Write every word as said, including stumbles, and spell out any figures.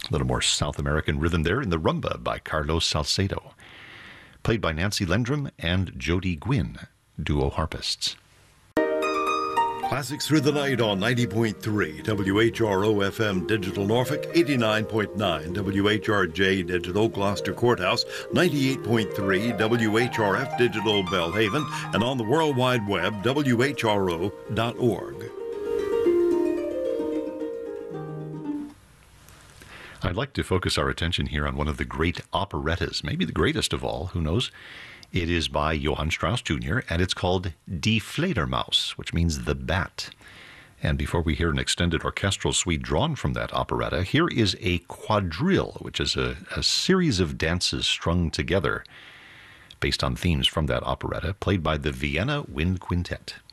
A little more South American rhythm there in the Rumba by Carlos Salcedo, played by Nancy Lendrum and Jody Gwynn, duo harpists. Classics Through the Night on ninety point three W H R O F M Digital Norfolk, eighty-nine point nine W H R J Digital Gloucester Courthouse, ninety-eight point three W H R F Digital Belhaven, and on the World Wide Web, W H R O dot org. I'd like to focus our attention here on one of the great operettas, maybe the greatest of all, who knows? It is by Johann Strauss Junior, and it's called Die Fledermaus, which means the bat. And before we hear an extended orchestral suite drawn from that operetta, here is a quadrille, which is a, a series of dances strung together based on themes from that operetta, played by the Vienna Wind Quintet.